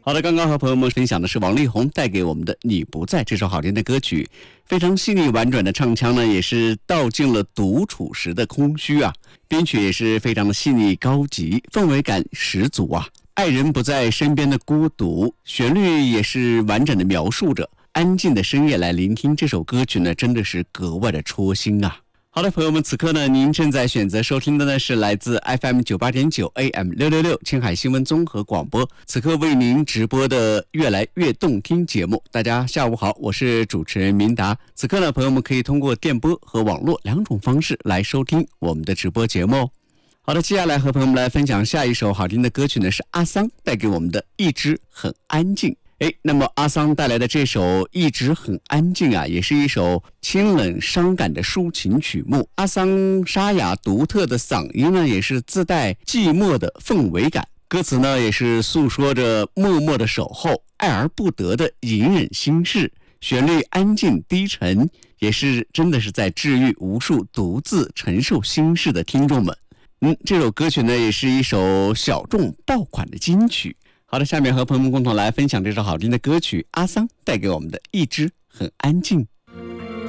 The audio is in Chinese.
好的，刚刚和朋友们分享的是王力宏带给我们的《你不在》这首好听的歌曲，非常细腻婉转的唱腔呢，也是道尽了独处时的空虚啊。编曲也是非常的细腻高级，氛围感十足啊。爱人不在身边的孤独，旋律也是完整的描述着安静的深夜来聆听这首歌曲呢，真的是格外的戳心啊。好的，朋友们，此刻呢，您正在选择收听的呢是来自 FM 98.9 AM 666青海新闻综合广播，此刻为您直播的越来越动听节目。大家下午好，我是主持人明达。此刻呢，朋友们可以通过电波和网络两种方式来收听我们的直播节目。好的，接下来和朋友们来分享下一首好听的歌曲呢，是阿桑带给我们的《一直很安静》。那么阿桑带来的这首《一直很安静》啊，也是一首清冷伤感的抒情曲目。阿桑沙哑独特的嗓音呢，也是自带寂寞的氛围感。歌词呢，也是诉说着默默的守候、爱而不得的隐忍心事。旋律安静低沉，也是真的是在治愈无数独自承受心事的听众们。这首歌曲呢，也是一首小众爆款的金曲。好的，下面和朋友们共同来分享这首好听的歌曲，阿桑带给我们的《一直很安静》。